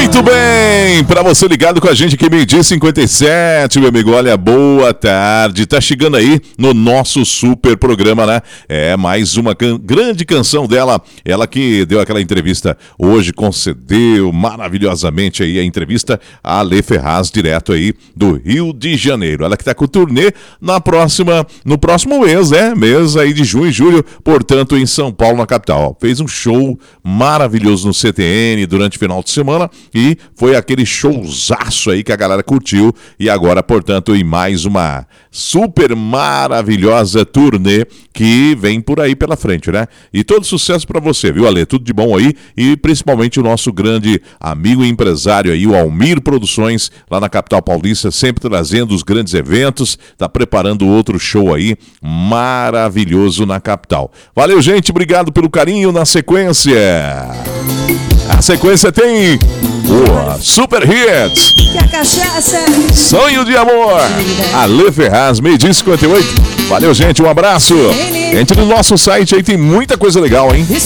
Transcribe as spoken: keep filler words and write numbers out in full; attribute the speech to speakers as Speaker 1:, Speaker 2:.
Speaker 1: Muito bem, para você ligado com a gente aqui, meio-dia e cinquenta e sete, meu amigo, olha, boa tarde, tá chegando aí no nosso super programa, né? É, mais uma can- grande canção dela, ela que deu aquela entrevista hoje, concedeu maravilhosamente aí a entrevista a Ale Ferraz, direto aí do Rio de Janeiro. Ela que tá com o turnê na próxima, no próximo mês, né? Mês aí de junho e julho, portanto, em São Paulo, na capital. Fez um show maravilhoso no C T N durante o final de semana e foi aquele showzaço aí que a galera curtiu e agora, portanto, em mais uma super maravilhosa turnê que vem por aí pela frente, né? E todo sucesso pra você, viu, Ale? Tudo de bom aí e principalmente o nosso grande amigo e empresário aí, o Almir Produções, lá na capital paulista, sempre trazendo os grandes eventos, tá preparando outro show aí maravilhoso na capital. Valeu, gente, obrigado pelo carinho. Na sequência, a sequência tem o Super Hits,
Speaker 2: Que a cachaça.
Speaker 1: Sonho de Amor, Ale Ferraz, meio-dia e cinquenta e oito. Valeu, gente, um abraço. Entre no nosso site aí, tem muita coisa legal, hein?